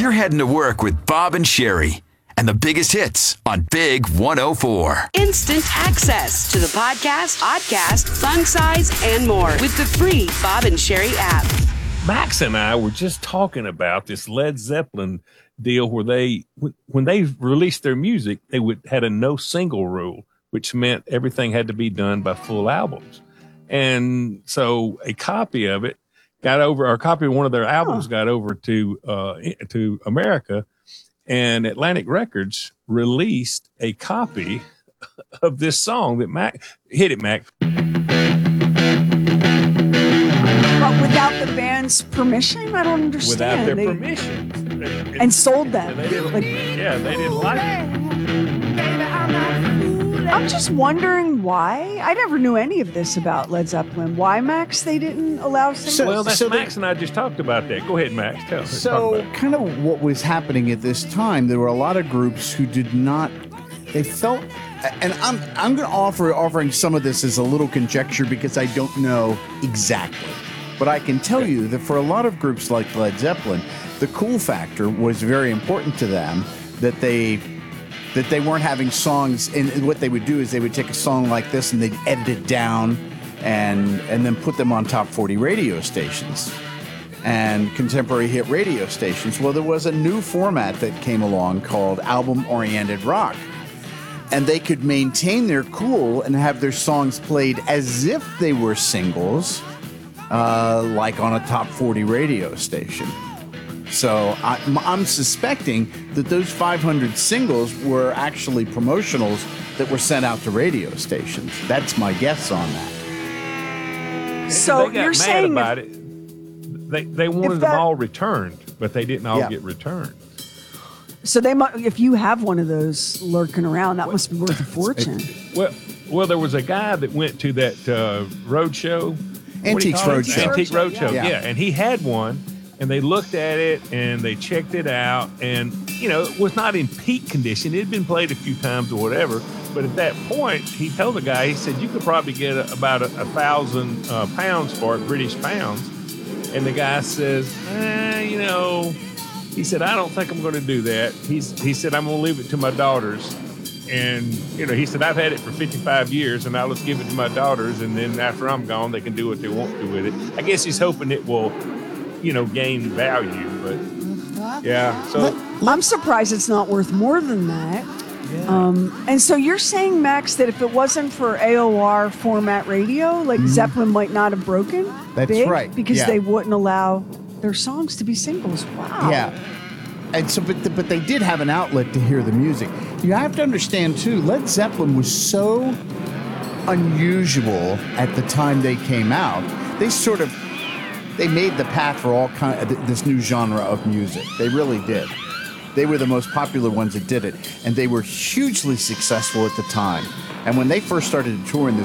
You're heading to work with Bob and Sherry and the biggest hits on Big 104. Instant access to the podcast, podcast, fun size, and more with the free Bob and Sherry app. Max and I were just talking about this Led Zeppelin deal where when they released their music, they had a no single rule, which meant everything had to be done by full albums. And so a copy of it a copy of one of their albums got over to America, and Atlantic Records released a copy of this song that Mac hit it, Mac. But without the band's permission? I don't understand. Without their permission. And sold them. They didn't like it. I'm just wondering why. I never knew any of this about Led Zeppelin. Why, Max, they didn't allow singles? Max and I just talked about that. Go ahead, Max. Tell us. So kind of what was happening at this time, there were a lot of groups who did not, they felt, and I'm going to offering some of this as a little conjecture because I don't know exactly. But I can tell you that for a lot of groups like Led Zeppelin, the cool factor was very important to them, that they weren't having songs, and what they would do is they would take a song like this and they'd edit it down and then put them on top 40 radio stations and contemporary hit radio stations. Well, there was a new format that came along called album-oriented rock, and they could maintain their cool and have their songs played as if they were singles, like on a top 40 radio station. So I'm suspecting that those 500 singles were actually promotionals that were sent out to radio stations. That's my guess on that. So they got you're mad saying about it. They wanted them all returned, but they didn't all get returned. So if you have one of those lurking around, that must be worth a fortune. Well, there was a guy that went to that road show. Antiques Roadshow. Antique Roadshow, Yeah. And he had one. And they looked at it and they checked it out, and it was not in peak condition. It had been played a few times or whatever, but at that point, he told the guy, he said, you could probably get about 1,000 pounds for it, British pounds. And the guy says, he said, I don't think I'm going to do that. He said, I'm going to leave it to my daughters. And, he said, I've had it for 55 years, and I'll just give it to my daughters, and then after I'm gone, they can do what they want to with it. I guess he's hoping it will gain value, but yeah. So I'm surprised it's not worth more than that. Yeah. And so you're saying, Max, that if it wasn't for AOR format radio, like Zeppelin might not have broken? That's right. Because they wouldn't allow their songs to be singles. Wow. Yeah. And so, but they did have an outlet to hear the music. You have to understand too, Led Zeppelin was so unusual at the time they came out. They made the path for all kind of this new genre of music. They really did. They were the most popular ones that did it, and they were hugely successful at the time. And when they first started to tour in the